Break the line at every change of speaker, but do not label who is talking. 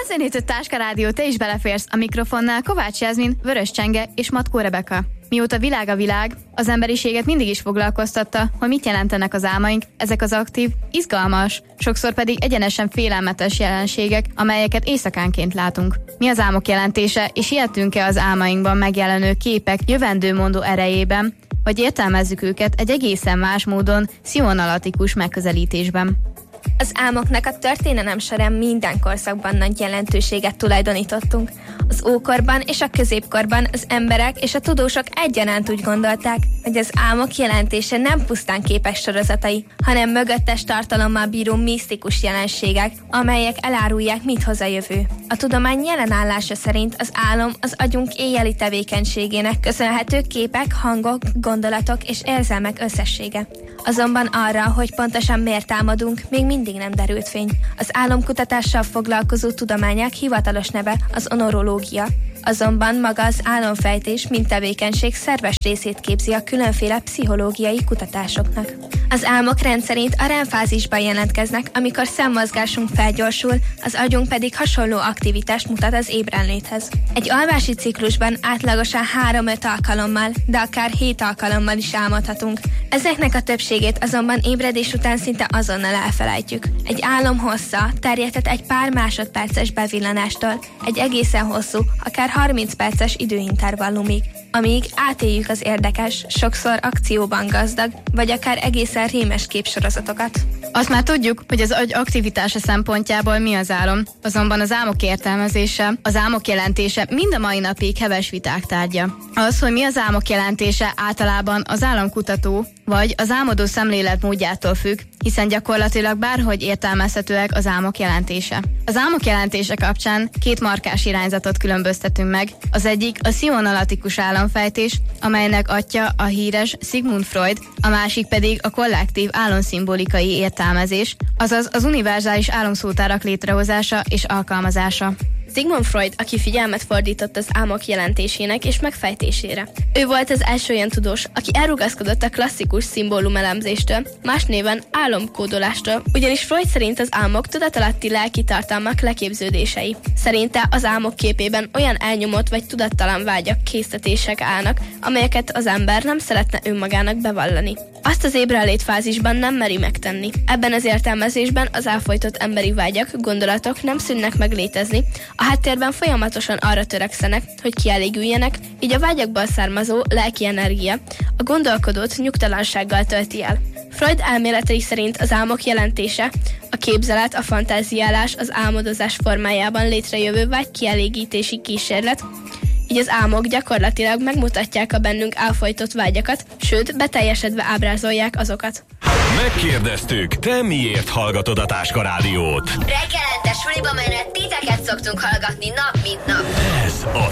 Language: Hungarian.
90.5 Táska Rádió, te is beleférsz. A mikrofonnál Kovács Jászmin, Vörös Csenge és Matkó Rebeka. Mióta világ a világ, az emberiséget mindig is foglalkoztatta, hogy mit jelentenek az álmaink, ezek az aktív, izgalmas, sokszor pedig egyenesen félelmetes jelenségek, amelyeket éjszakánként látunk. Mi az álmok jelentése, és hihetünk-e az álmainkban megjelenő képek jövendőmondó erejében, vagy értelmezzük őket egy egészen más módon, pszichoanalitikus megközelítésben?
Az álmoknak a történelem során minden korszakban nagy jelentőséget tulajdonítottunk. Az ókorban és a középkorban az emberek és a tudósok egyaránt úgy gondolták, hogy az álmok jelentése nem pusztán képes sorozatai, hanem mögöttes tartalommal bíró misztikus jelenségek, amelyek elárulják, mit hoz a jövő. A tudomány jelen állása szerint az álom az agyunk éjjeli tevékenységének köszönhető képek, hangok, gondolatok és érzelmek összessége. Azonban arra, hogy pontosan miért álmodunk, még mindig nem derült fény. Az álomkutatással foglalkozó tudományák hivatalos neve az onorológia. Azonban maga az álomfejtés, mint tevékenység szerves részét képzi a különféle pszichológiai kutatásoknak. Az álmok rendszerint a REM-fázisban jelentkeznek, amikor szemmozgásunk felgyorsul, az agyunk pedig hasonló aktivitást mutat az ébrenléthez. Egy alvási ciklusban átlagosan 3-5 alkalommal, de akár 7 alkalommal is álmodhatunk. Ezeknek a többségét azonban ébredés után szinte azonnal elfelejtjük. Egy álom hossza terjedhet egy pár másodperces bevillanástól, egy egészen hosszú, akár 30 perces időintervallumig, amíg átéljük az érdekes, sokszor akcióban gazdag, vagy akár egészen rémes képsorozatokat.
Azt már tudjuk, hogy az agy aktivitása szempontjából mi az álom, azonban az álmok értelmezése, az álmok jelentése mind a mai napig heves viták tárgya. Az, hogy mi az álmok jelentése, általában az álomkutató vagy az álmodó szemléletmódjától függ, hiszen gyakorlatilag bárhogy értelmezhetőek az álmok jelentése. Az álmok jelentése kapcsán 2 markás irányzatot különböztetünk meg. Az egyik a pszichoanalitikus álomfejtés, amelynek atya a híres Sigmund Freud, a másik pedig a kollektív álomszimbolikai értelmezés, azaz az univerzális álomszótárak létrehozása és alkalmazása.
Sigmund Freud, aki figyelmet fordított az álmok jelentésének és megfejtésére. Ő volt az első olyan tudós, aki elrugaszkodott a klasszikus szimbólumelemzéstől, más néven álomkódolástól, ugyanis Freud szerint az álmok tudatalatti lelki tartalmak leképződései. Szerinte az álmok képében olyan elnyomott vagy tudattalan vágyak, késztetések állnak, amelyeket az ember nem szeretne önmagának bevallani. Azt az ébrenlét fázisban nem meri megtenni. Ebben az értelmezésben az elfojtott emberi vágyak, gondolatok nem szűnnek meg létezni, a háttérben folyamatosan arra törekszenek, hogy kielégüljenek, így a vágyakból származó lelki energia a gondolkodót nyugtalansággal tölti el. Freud elméletei szerint az álmok jelentése, a képzelet, a fantáziálás az álmodozás formájában létrejövő vágy kielégítési kísérlet, így az álmok gyakorlatilag megmutatják a bennünk elfojtott vágyakat, sőt, beteljesedve ábrázolják azokat.
Megkérdeztük, te miért hallgatod a Táska Rádiót?
Reggelente suliba menet titeket szoktunk hallgatni nap mint nap.
Ez a